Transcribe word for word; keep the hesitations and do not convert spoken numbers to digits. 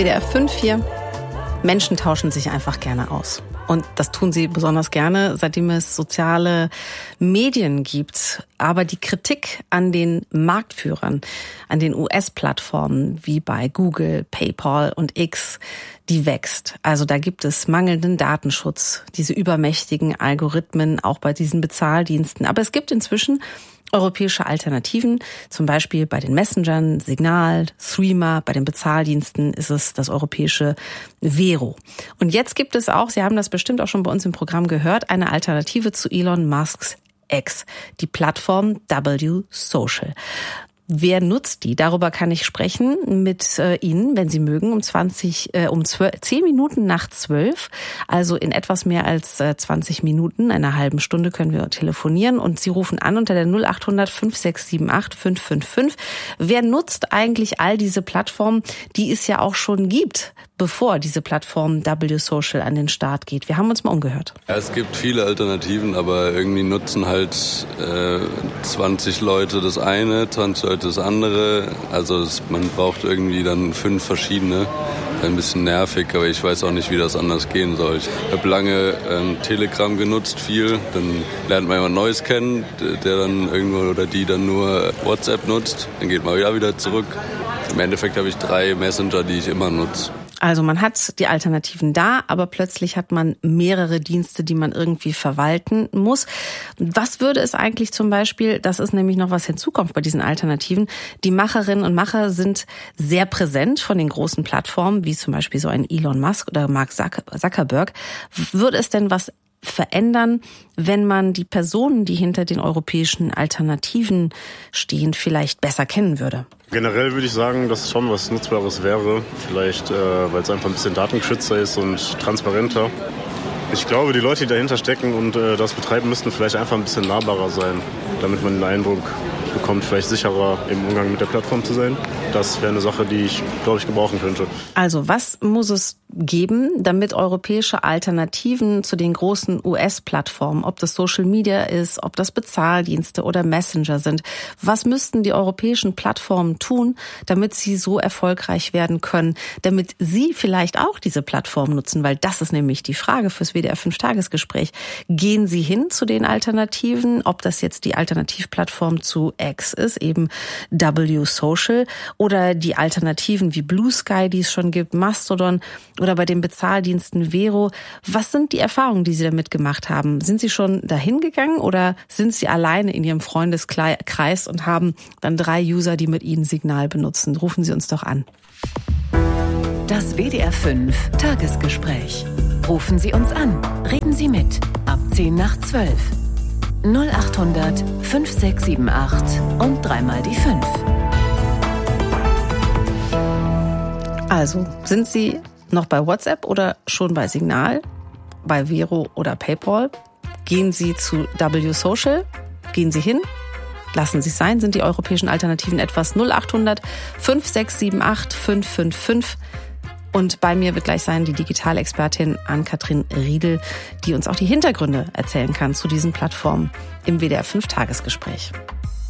W D R fünf hier. Menschen tauschen sich einfach gerne aus. Und das tun sie besonders gerne, seitdem es soziale Medien gibt. Aber die Kritik an den Marktführern, an den U S-Plattformen wie bei Google, PayPal und X, die wächst. Also da gibt es mangelnden Datenschutz, diese übermächtigen Algorithmen, auch bei diesen Bezahldiensten. Aber es gibt inzwischen europäische Alternativen, zum Beispiel bei den Messengern, Signal, Threema, bei den Bezahldiensten ist es das europäische Vero. Und jetzt gibt es auch, Sie haben das bestimmt auch schon bei uns im Programm gehört, eine Alternative zu Elon Musks X, die Plattform W Social. Wer nutzt die? Darüber kann ich sprechen mit äh, Ihnen, wenn Sie mögen, um zwanzig, äh, um zwölf, zehn Minuten nach zwölf. Also in etwas mehr als äh, zwanzig Minuten, einer halben Stunde können wir telefonieren und Sie rufen an unter der null acht hundert fünf sechs sieben acht fünf fünf fünf. Wer nutzt eigentlich all diese Plattformen, die es ja auch schon gibt, bevor diese Plattform W Social an den Start geht? Wir haben uns mal umgehört. Ja, es gibt viele Alternativen, aber irgendwie nutzen halt äh, zwanzig Leute das eine, zwanzig Leute das andere. Also es, man braucht irgendwie dann fünf verschiedene. Ein bisschen nervig, aber ich weiß auch nicht, wie das anders gehen soll. Ich habe lange ähm, Telegram genutzt, viel. Dann lernt man jemand Neues kennen, der dann irgendwo oder die dann nur WhatsApp nutzt. Dann geht man ja wieder zurück. Im Endeffekt habe ich drei Messenger, die ich immer nutze. Also man hat die Alternativen da, aber plötzlich hat man mehrere Dienste, die man irgendwie verwalten muss. Was würde es eigentlich zum Beispiel, das ist nämlich noch was hinzukommt bei diesen Alternativen, die Macherinnen und Macher sind sehr präsent von den großen Plattformen, wie zum Beispiel so ein Elon Musk oder Mark Zuckerberg. Würde es denn was verändern, wenn man die Personen, die hinter den europäischen Alternativen stehen, vielleicht besser kennen würde? Generell würde ich sagen, dass es schon was Nutzbares wäre. Vielleicht, äh, weil es einfach ein bisschen datengeschützter ist und transparenter. Ich glaube, die Leute, die dahinter stecken und äh, das betreiben, müssten vielleicht einfach ein bisschen nahbarer sein, damit man den Eindruck bekommt, vielleicht sicherer im Umgang mit der Plattform zu sein. Das wäre eine Sache, die ich, glaube ich, gebrauchen könnte. Also was muss es geben, damit europäische Alternativen zu den großen U S-Plattformen, ob das Social Media ist, ob das Bezahldienste oder Messenger sind, was müssten die europäischen Plattformen tun, damit sie so erfolgreich werden können, damit Sie vielleicht auch diese Plattform nutzen, weil das ist nämlich die Frage fürs W D R fünf Tagesgespräch. Gehen Sie hin zu den Alternativen, ob das jetzt die Alternativplattform zu X ist, eben W Social, oder die Alternativen wie Blue Sky, die es schon gibt, Mastodon oder bei den Bezahldiensten Vero. Was sind die Erfahrungen, die Sie damit gemacht haben? Sind Sie schon dahin gegangen oder sind Sie alleine in Ihrem Freundeskreis und haben dann drei User, die mit Ihnen Signal benutzen? Rufen Sie uns doch an. Das W D R fünf Tagesgespräch. Rufen Sie uns an. Reden Sie mit. Ab zehn nach zwölf. null acht hundert fünf sechs sieben acht und dreimal die fünf. Also, sind Sie noch bei WhatsApp oder schon bei Signal, bei Vero oder PayPal? Gehen Sie zu W Social? Gehen Sie hin? Lassen Sie es sein, sind die europäischen Alternativen etwas? null acht hundert fünf sechs sieben acht fünf fünf fünf. Und bei mir wird gleich sein die Digitalexpertin Ann-Kathrin Riedel, die uns auch die Hintergründe erzählen kann zu diesen Plattformen im W D R fünf Tagesgespräch.